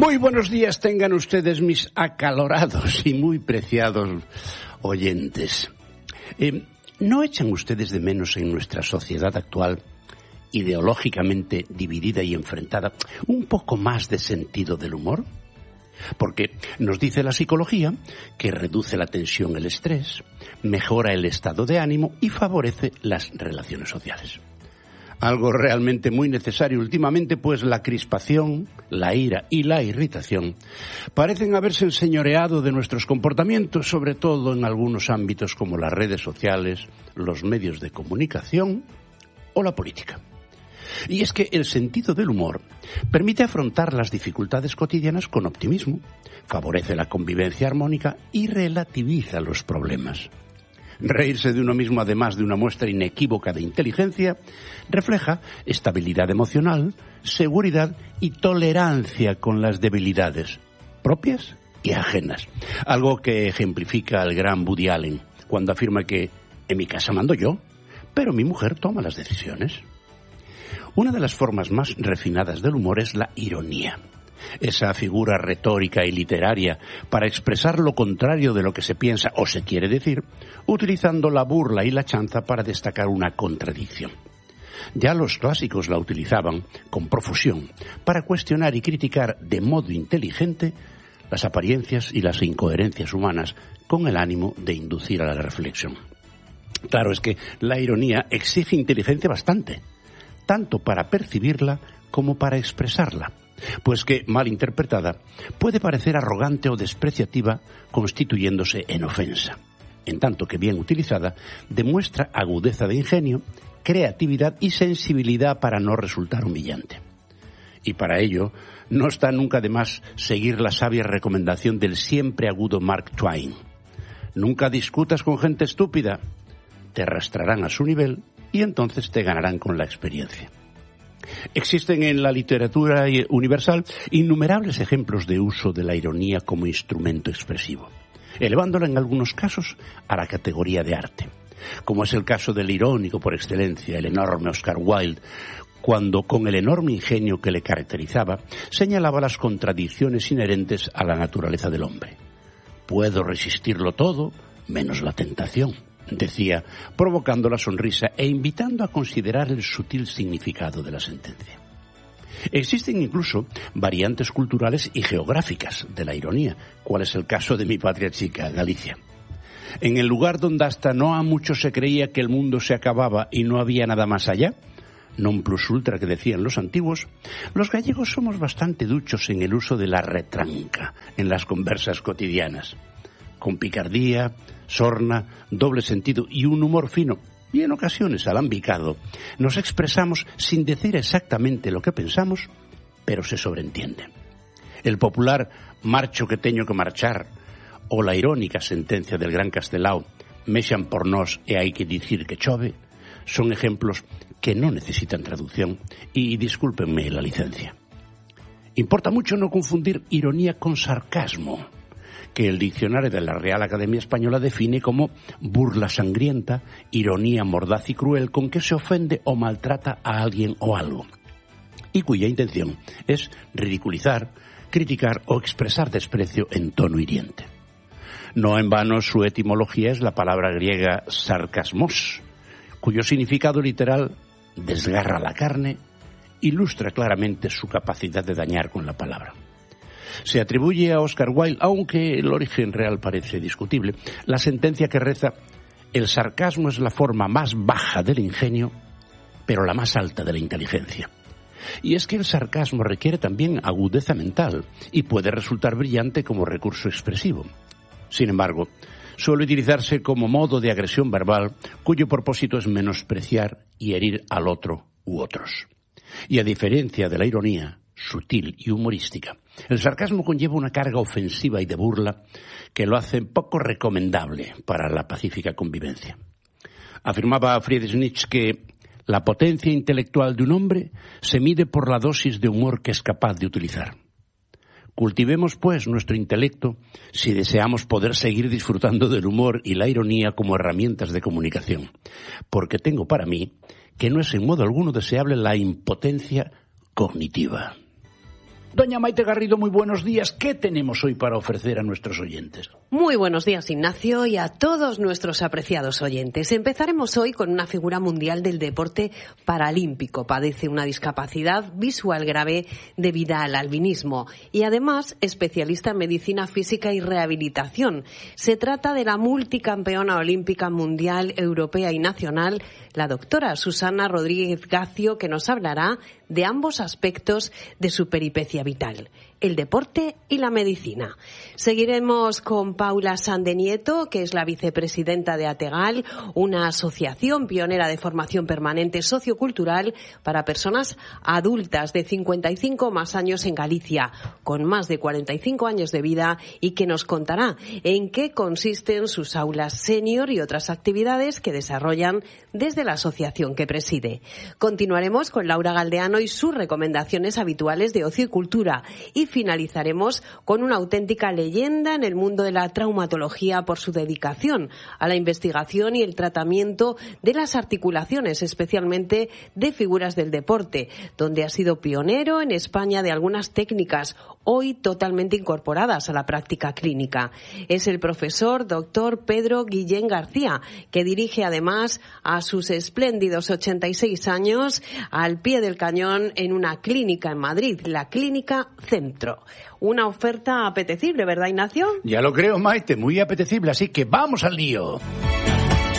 Muy buenos días tengan ustedes, mis acalorados y muy preciados oyentes. ¿No echan ustedes de menos en nuestra sociedad actual, ideológicamente dividida y enfrentada, un poco más de sentido del humor? Porque nos dice la psicología que reduce la tensión, el estrés, mejora el estado de ánimo y favorece las relaciones sociales. Algo realmente muy necesario últimamente, pues la crispación, la ira y la irritación parecen haberse enseñoreado de nuestros comportamientos, sobre todo en algunos ámbitos como las redes sociales, los medios de comunicación o la política. Y es que el sentido del humor permite afrontar las dificultades cotidianas con optimismo, favorece la convivencia armónica y relativiza los problemas. Reírse de uno mismo, además de una muestra inequívoca de inteligencia, refleja estabilidad emocional, seguridad y tolerancia con las debilidades propias y ajenas. Algo que ejemplifica el gran Woody Allen cuando afirma que en mi casa mando yo, pero mi mujer toma las decisiones. Una de las formas más refinadas del humor es la ironía. Esa figura retórica y literaria para expresar lo contrario de lo que se piensa o se quiere decir, utilizando la burla y la chanza para destacar una contradicción. Ya los clásicos la utilizaban con profusión para cuestionar y criticar de modo inteligente las apariencias y las incoherencias humanas con el ánimo de inducir a la reflexión. Claro, es que la ironía exige inteligencia bastante, tanto para percibirla como para expresarla. Pues que, mal interpretada, puede parecer arrogante o despreciativa, constituyéndose en ofensa. En tanto que, bien utilizada, demuestra agudeza de ingenio, creatividad y sensibilidad para no resultar humillante. Y para ello, no está nunca de más seguir la sabia recomendación del siempre agudo Mark Twain. Nunca discutas con gente estúpida, te arrastrarán a su nivel y entonces te ganarán con la experiencia. Existen en la literatura universal innumerables ejemplos de uso de la ironía como instrumento expresivo, elevándola en algunos casos a la categoría de arte, como es el caso del irónico por excelencia, el enorme Oscar Wilde, cuando con el enorme ingenio que le caracterizaba, señalaba las contradicciones inherentes a la naturaleza del hombre. Puedo resistirlo todo, menos la tentación, decía, provocando la sonrisa e invitando a considerar el sutil significado de la sentencia. Existen incluso variantes culturales y geográficas de la ironía, cual es el caso de mi patria chica, Galicia. En el lugar donde hasta no a mucho se creía que el mundo se acababa y no había nada más allá, non plus ultra que decían los antiguos, los gallegos somos bastante duchos en el uso de la retranca en las conversas cotidianas. Con picardía, sorna, doble sentido y un humor fino, y en ocasiones alambicado, nos expresamos sin decir exactamente lo que pensamos, pero se sobreentiende. El popular marcho que teño que marchar, o la irónica sentencia del gran Castelao, mexan por nós e hai que dicir que chove, son ejemplos que no necesitan traducción, y discúlpenme la licencia. Importa mucho no confundir ironía con sarcasmo, que el diccionario de la Real Academia Española define como burla sangrienta, ironía mordaz y cruel con que se ofende o maltrata a alguien o algo, y cuya intención es ridiculizar, criticar o expresar desprecio en tono hiriente. No en vano su etimología es la palabra griega sarcasmos, cuyo significado literal desgarra la carne, ilustra claramente su capacidad de dañar con la palabra. Se atribuye a Oscar Wilde, aunque el origen real parece discutible, la sentencia que reza: el sarcasmo es la forma más baja del ingenio, pero la más alta de la inteligencia. Y es que el sarcasmo requiere también agudeza mental y puede resultar brillante como recurso expresivo. Sin embargo, suele utilizarse como modo de agresión verbal cuyo propósito es menospreciar y herir al otro u otros. Y a diferencia de la ironía, sutil y humorística, el sarcasmo conlleva una carga ofensiva y de burla que lo hace poco recomendable para la pacífica convivencia. Afirmaba Friedrich Nietzsche que la potencia intelectual de un hombre se mide por la dosis de humor que es capaz de utilizar. Cultivemos, pues, nuestro intelecto si deseamos poder seguir disfrutando del humor y la ironía como herramientas de comunicación, porque tengo para mí que no es en modo alguno deseable la impotencia cognitiva. Doña Maite Garrido, muy buenos días. ¿Qué tenemos hoy para ofrecer a nuestros oyentes? Muy buenos días, Ignacio, y a todos nuestros apreciados oyentes. Empezaremos hoy con una figura mundial del deporte paralímpico. Padece una discapacidad visual grave debida al albinismo y además especialista en medicina física y rehabilitación. Se trata de la multicampeona olímpica mundial, europea y nacional, la doctora Susana Rodríguez Gacio, que nos hablará de ambos aspectos de su peripecia vital, el deporte y la medicina. Seguiremos con Paula Sandenieto, que es la vicepresidenta de ATEGAL, una asociación pionera de formación permanente sociocultural para personas adultas de 55 más años en Galicia, con más de 45 años de vida, y que nos contará en qué consisten sus aulas senior y otras actividades que desarrollan desde la asociación que preside. Continuaremos con Laura Galdeano y sus recomendaciones habituales de ocio y cultura, y finalizaremos con una auténtica leyenda en el mundo de la traumatología por su dedicación a la investigación y el tratamiento de las articulaciones, especialmente de figuras del deporte, donde ha sido pionero en España de algunas técnicas hoy totalmente incorporadas a la práctica clínica. Es el profesor doctor Pedro Guillén García, que dirige además a sus espléndidos 86 años al pie del cañón en una clínica en Madrid, la Clínica Centro. Una oferta apetecible, ¿verdad, Ignacio? Ya lo creo, Maite, muy apetecible, así que vamos al lío.